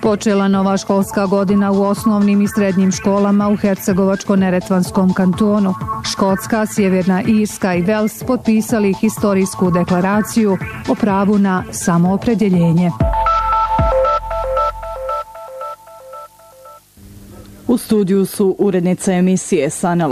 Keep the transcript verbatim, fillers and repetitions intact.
Počela nova školska godina u osnovnim i srednjim školama u Hercegovačko-neretvanskom kantonu. Škotska, Sjeverna Irska i Vels potpisali historijsku deklaraciju o pravu na samoopredjeljenje. U studiju su urednica emisije Sana